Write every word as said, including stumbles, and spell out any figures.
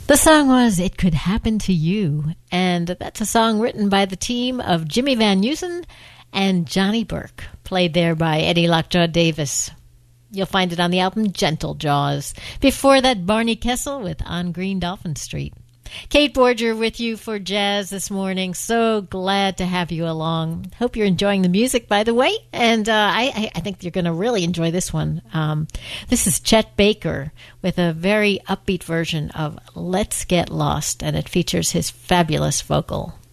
The song was It Could Happen to You, and that's a song written by the team of Jimmy Van Heusen and Johnny Burke, played there by Eddie Lockjaw Davis. You'll find it on the album Gentle Jaws. Before that, Barney Kessel with On Green Dolphin Street. Kate Borger with you for Jazz this morning. So glad to have you along. Hope you're enjoying the music, by the way. And uh, I, I think you're going to really enjoy this one. Um, this is Chet Baker with a very upbeat version of Let's Get Lost, and it features his fabulous vocal.